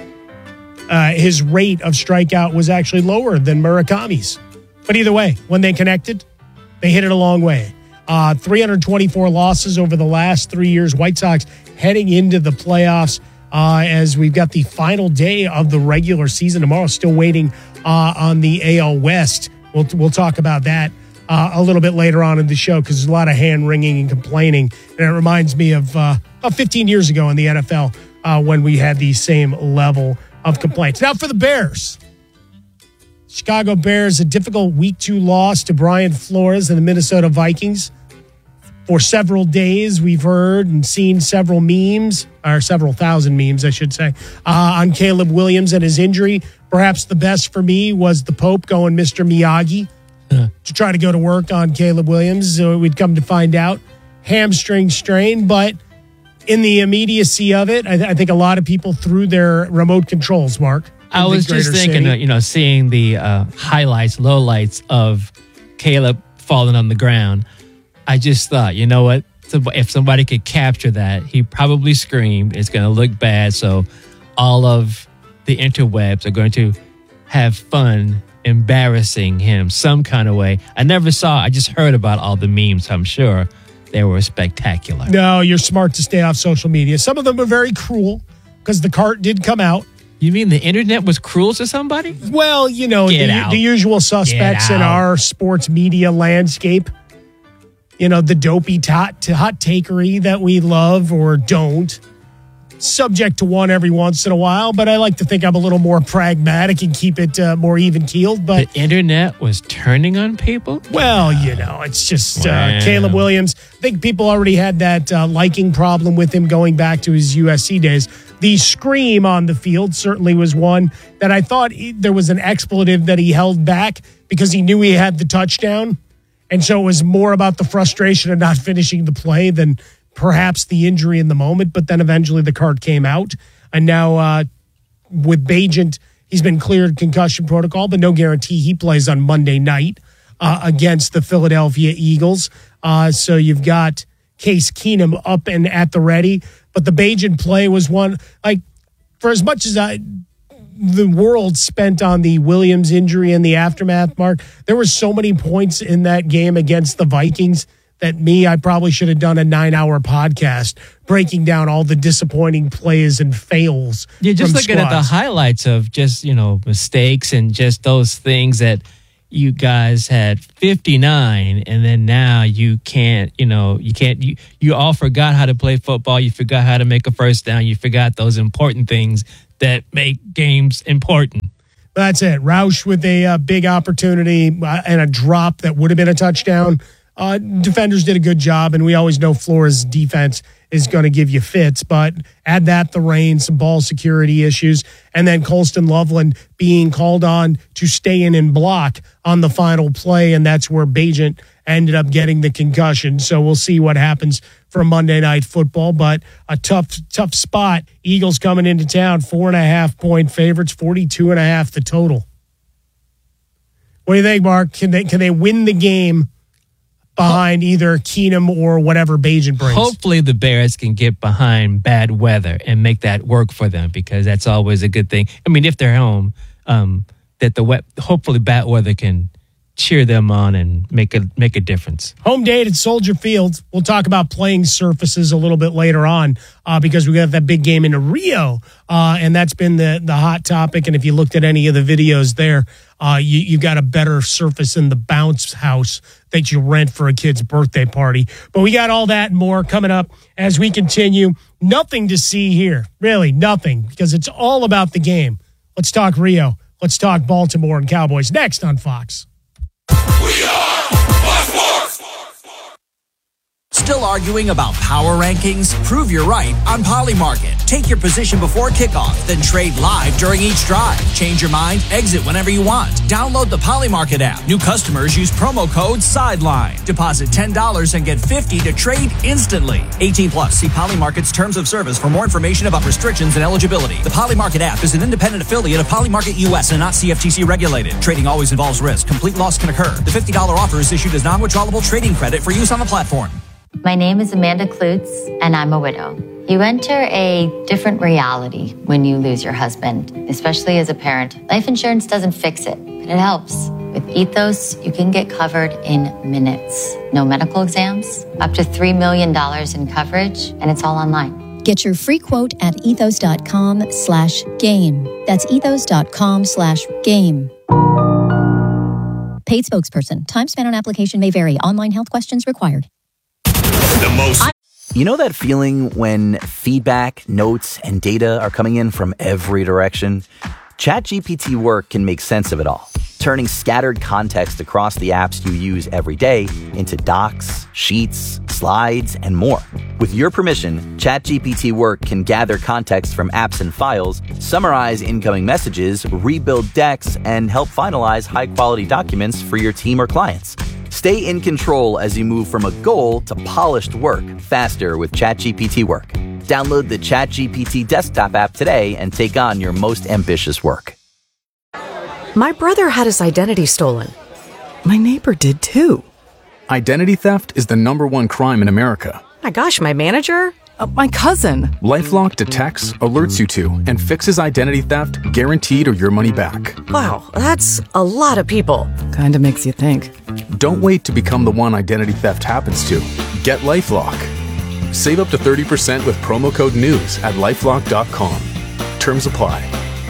His rate of strikeout was actually lower than Murakami's. But either way, when they connected, they hit it a long way. 324 losses over the last 3 years. White Sox heading into the playoffs as we've got the final day of the regular season tomorrow. Still waiting on the AL West. We'll talk about that a little bit later on in the show because there's a lot of hand-wringing and complaining. And it reminds me of about 15 years ago in the NFL when we had the same level of complaints. Now for the Bears. Chicago Bears, a difficult Week 2 loss to Brian Flores and the Minnesota Vikings. For several days, we've heard and seen several memes, or several thousand memes, I should say, on Caleb Williams and his injury. Perhaps the best for me was the Pope going Mr. Miyagi to try to go to work on Caleb Williams. So we'd come to find out hamstring strain, but in the immediacy of it, I think a lot of people threw their remote controls, Mark. I was just thinking, seeing the highlights, lowlights of Caleb falling on the ground. I just thought, you know what? If somebody could capture that, he probably screamed. It's going to look bad. So all of the interwebs are going to have fun embarrassing him some kind of way. I just heard about all the memes. I'm sure they were spectacular. No, you're smart to stay off social media. Some of them are very cruel because the cart did come out. You mean the internet was cruel to somebody? Well, the usual suspects in our sports media landscape. The dopey hot takery that we love or don't. Subject to one every once in a while, but I like to think I'm a little more pragmatic and keep it more even-keeled. But the internet was turning on people? Well, it's just Caleb Williams. I think people already had that liking problem with him going back to his USC days. The scream on the field certainly was one that I thought there was an expletive that he held back because he knew he had the touchdown. And so it was more about the frustration of not finishing the play than perhaps the injury in the moment. But then eventually the card came out. And now with Bagent, he's been cleared concussion protocol, but no guarantee he plays on Monday night against the Philadelphia Eagles. So you've got Case Keenum up and at the ready. But the Bagent play was one, for as much as the world spent on the Williams injury and the aftermath, Mark, there were so many points in that game against the Vikings that I probably should have done a 9-hour podcast breaking down all the disappointing plays and fails. You're just from looking at the squads. highlights of just, mistakes and just those things that you guys had 59, and then now you all forgot how to play football. You forgot how to make a first down. You forgot those important things that make games important. That's it. Roush with a big opportunity and a drop that would have been a touchdown. Defenders did a good job, and we always know Flores' defense is going to give you fits, but add that the rain, some ball security issues, and then Colston Loveland being called on to stay in and block on the final play, and that's where Bagent ended up getting the concussion. So we'll see what happens for Monday Night Football, but a tough spot. Eagles coming into town, 4.5-point favorites, 42.5 the total. What do you think, Mark? Can they win the game behind either Keenum or whatever Bagent brings? Hopefully the Bears can get behind bad weather and make that work for them, because that's always a good thing. I mean, if they're home, hopefully bad weather can cheer them on and make a difference. Home date at Soldier Field. We'll talk about playing surfaces a little bit later on because we got that big game in Rio, and that's been the hot topic. And if you looked at any of the videos there, you got a better surface in the bounce house that you rent for a kid's birthday party. But we got all that and more coming up as we continue. Nothing to see here, really nothing, because it's all about the game. Let's talk Rio. Let's talk Baltimore and Cowboys next on Fox. Still arguing about power rankings? Prove you're right on Polymarket. Take your position before kickoff, then trade live during each drive. Change your mind, exit whenever you want. Download the Polymarket app. New customers use promo code SIDELINE. Deposit $10 and get $50 to trade instantly. 18+. See Polymarket's terms of service for more information about restrictions and eligibility. The Polymarket app is an independent affiliate of Polymarket US and not CFTC regulated. Trading always involves risk. Complete loss can occur. The $50 offer is issued as non-withdrawable trading credit for use on the platform. My name is Amanda Klutz, and I'm a widow. You enter a different reality when you lose your husband, especially as a parent. Life insurance doesn't fix it, but it helps. With Ethos, you can get covered in minutes. No medical exams, up to $3 million in coverage, and it's all online. Get your free quote at ethos.com/game. That's ethos.com/game. Paid spokesperson. Time spent on application may vary. Online health questions required. You know that feeling when feedback, notes, and data are coming in from every direction? ChatGPT Work can make sense of it all, turning scattered context across the apps you use every day into docs, sheets, slides, and more. With your permission, ChatGPT Work can gather context from apps and files, summarize incoming messages, rebuild decks, and help finalize high-quality documents for your team or clients. Stay in control as you move from a goal to polished work faster with ChatGPT Work. Download the ChatGPT desktop app today and take on your most ambitious work. My brother had his identity stolen. My neighbor did too. Identity theft is the #1 crime in America. My gosh, my manager? My cousin. LifeLock detects, alerts you to, and fixes identity theft guaranteed or your money back. Wow, that's a lot of people. Kinda makes you think. Don't wait to become the one identity theft happens to. Get LifeLock. Save up to 30% with promo code NEWS at LifeLock.com. Terms apply.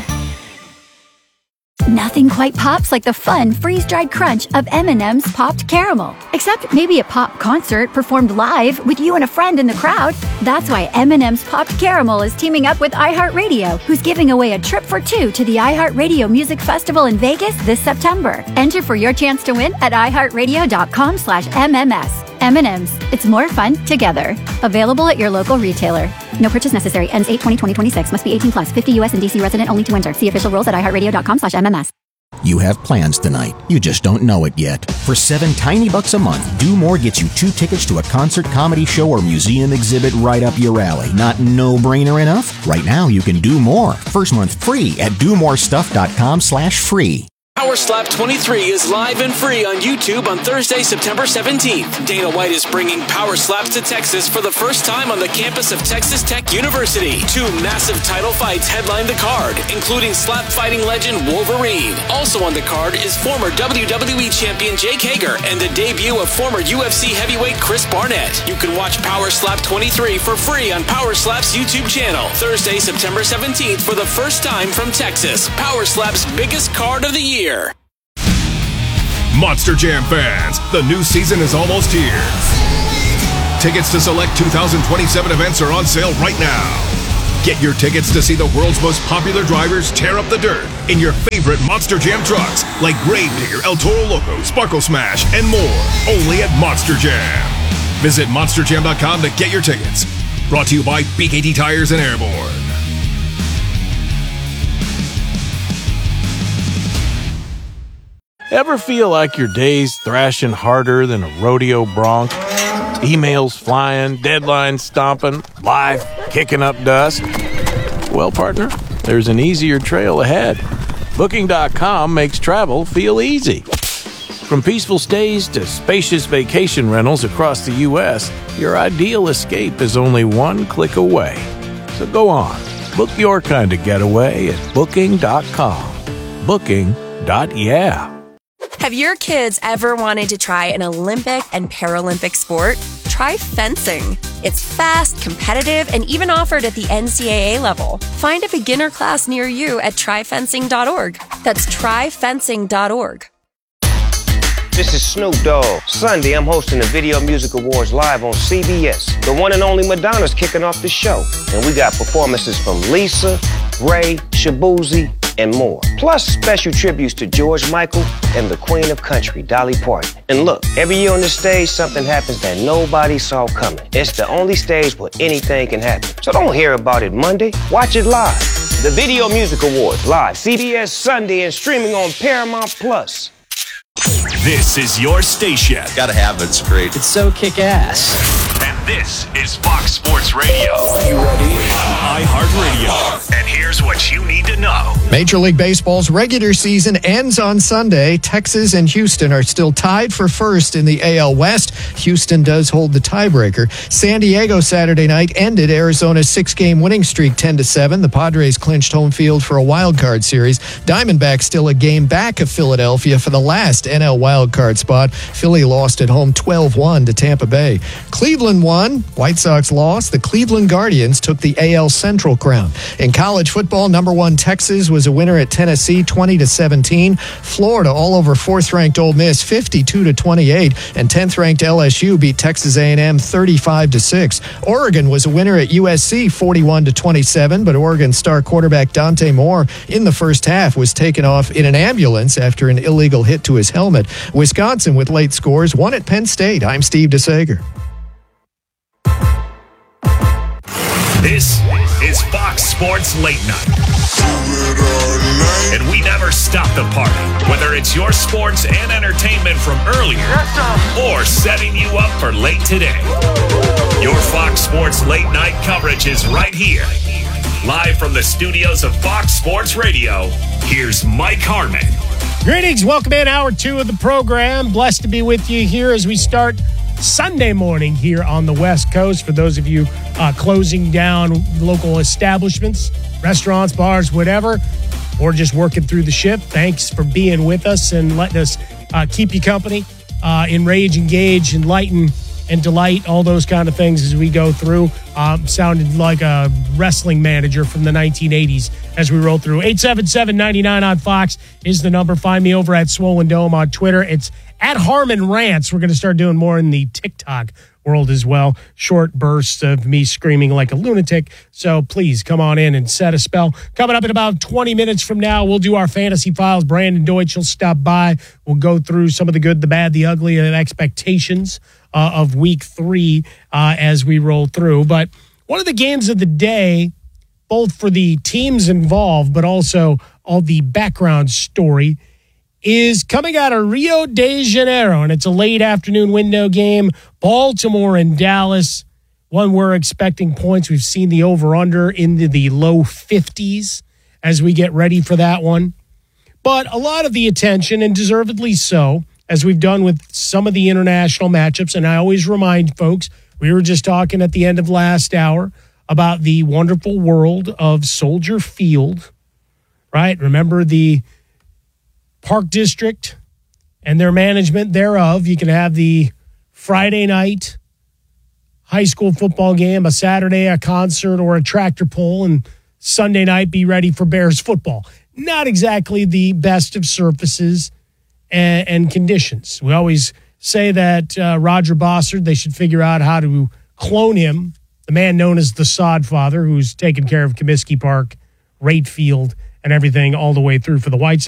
Nothing quite pops like the fun freeze-dried crunch of M&M's Popped Caramel. Except maybe a pop concert performed live with you and a friend in the crowd. That's why M&M's Popped Caramel is teaming up with iHeartRadio, who's giving away a trip for two to the iHeartRadio Music Festival in Vegas this September. Enter for your chance to win at iHeartRadio.com/MMS. M&M's. It's more fun together. Available at your local retailer. No purchase necessary. Ends 8/20/2026. Must be 18+. 50 U.S. and D.C. resident only to enter. See official rules at iHeartRadio.com/MMS. You have plans tonight. You just don't know it yet. For $7 tiny bucks a month, Do More gets you 2 tickets to a concert, comedy show, or museum exhibit right up your alley. Not no-brainer enough? Right now, you can do more. First month free at domorestuff.com/free. Power Slap 23 is live and free on YouTube on Thursday, September 17th. Dana White is bringing Power Slaps to Texas for the first time on the campus of Texas Tech University. 2 massive title fights headline the card, including slap fighting legend Wolverine. Also on the card is former WWE champion Jake Hager and the debut of former UFC heavyweight Chris Barnett. You can watch Power Slap 23 for free on Power Slap's YouTube channel. Thursday, September 17th for the first time from Texas. Power Slap's biggest card of the year. Monster Jam fans, the new season is almost here. Tickets to select 2027 events are on sale right now. Get your tickets to see the world's most popular drivers tear up the dirt in your favorite Monster Jam trucks like Gravedigger, El Toro Loco, Sparkle Smash, and more. Only at Monster Jam. Visit monsterjam.com to get your tickets. Brought to you by BKT Tires and Airborne. Ever feel like your day's thrashing harder than a rodeo bronc? Emails flying, deadlines stomping, life kicking up dust? Well, partner, there's an easier trail ahead. Booking.com makes travel feel easy. From peaceful stays to spacious vacation rentals across the U.S., your ideal escape is only one click away. So go on, book your kind of getaway at Booking.com. Booking.yeah. Have your kids ever wanted to try an Olympic and Paralympic sport? Try fencing. It's fast, competitive, and even offered at the NCAA level. Find a beginner class near you at tryfencing.org. That's tryfencing.org. This is Snoop Dogg. Sunday, I'm hosting the Video Music Awards live on CBS. The one and only Madonna's kicking off the show. And we got performances from Lisa, Ray, Shabuzi, and more. Plus special tributes to George Michael and the Queen of Country, Dolly Parton. And look, every year on this stage, something happens that nobody saw coming. It's the only stage where anything can happen. So don't hear about it Monday. Watch it live. The Video Music Awards, live, CBS Sunday, and streaming on Paramount Plus. This is your station. Gotta have it. It's great. It's so kick-ass. And this is Fox Sports Radio. You ready? On iHeartRadio. And here's what you need to know. Major League Baseball's regular season ends on Sunday. Texas and Houston are still tied for first in the AL West. Houston does hold the tiebreaker. San Diego Saturday night ended Arizona's 6-game winning streak 10-7. The Padres clinched home field for a wild card series. Diamondbacks still a game back of Philadelphia for the last NL wild card spot. Philly lost at home 12-1 to Tampa Bay. Cleveland won. White Sox lost. The Cleveland Guardians took the AL Central crown. In college football, number 1 Texas was a winner at Tennessee 20-17. Florida all over 4th-ranked Ole Miss 52-28, and 10th-ranked LSU beat Texas A&M 35-6. Oregon was a winner at USC 41-27, but Oregon star quarterback Dante Moore in the first half was taken off in an ambulance after an illegal hit to his helmet. Wisconsin with late scores won at Penn State. I'm Steve DeSager. This is Fox Sports Late Night. And we never stop the party, whether it's your sports and entertainment from earlier or setting you up for late today. Your Fox Sports Late Night coverage is right here. Live from the studios of Fox Sports Radio, here's Mike Harmon. Greetings. Welcome in hour 2 of the program. Blessed to be with you here as we start Sunday morning here on the West Coast. For those of you closing down local establishments, restaurants, bars, whatever, or just working through the shift, thanks for being with us and letting us keep you company, enrage, engage, enlighten, and delight, all those kind of things as we go through. Sounded like a wrestling manager from the 1980s as we roll through. 877-99 on Fox is the number. Find me over at Swollen Dome on Twitter. It's at Harmon Rants. We're going to start doing more in the TikTok world as well. Short bursts of me screaming like a lunatic. So please come on in and set a spell. Coming up in about 20 minutes from now, we'll do our Fantasy Files. Brandon Deutsch will stop by. We'll go through some of the good, the bad, the ugly, and expectations of week 3 as we roll through. But one of the games of the day, both for the teams involved, but also all the background story, is coming out of Rio de Janeiro, and it's a late afternoon window game. Baltimore and Dallas, one we're expecting points. We've seen the over-under into the low 50s as we get ready for that one. But a lot of the attention, and deservedly so, as we've done with some of the international matchups, and I always remind folks, we were just talking at the end of last hour about the wonderful world of Soldier Field, right? Remember the Park District and their management thereof. You can have the Friday night high school football game, a Saturday, a concert, or a tractor pull, and Sunday night be ready for Bears football. Not exactly the best of surfaces and conditions. We always say that Roger Bossard, they should figure out how to clone him, the man known as the Sod Father, who's taken care of Comiskey Park, Rate Field, and everything all the way through for the White Sox.